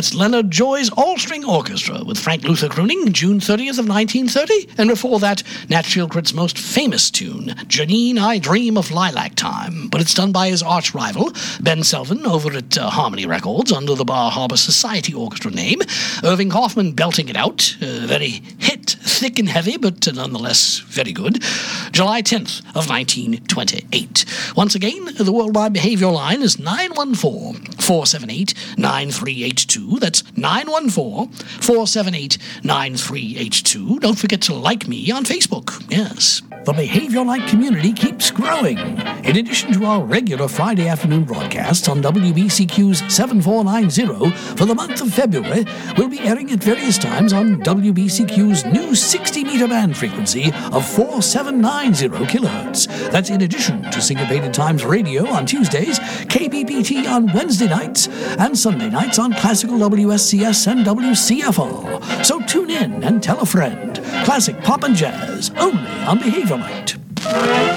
That's Leonard Joy's All-String Orchestra with Frank Luther crooning June 30th of 1930. And before that, Nat Shieldcrit's most famous tune, Janine, I Dream of Lilac Time. But it's done by his arch rival, Ben Selvin, over at Harmony Records under the Bar Harbor Society Orchestra name. Irving Hoffman belting it out. Very hit, thick and heavy, but nonetheless very good. July 10th of 1928. Once again, the Worldwide Behavior line is 914-478-9382. That's 914-478-9382. Don't forget to like me on Facebook. Yes. The Behavior Light community keeps growing. In addition to our regular Friday afternoon broadcasts on WBCQ's 7490 for the month of February, we'll be airing at various times on WBCQ's new 60-meter band frequency of 4790 kilohertz. That's in addition to Syncopated Times Radio on Tuesdays, KBBT on Wednesday nights, and Sunday nights on Classical WSCS and WCFR. So tune in and tell a friend. Classic pop and jazz, only on Behavior Light.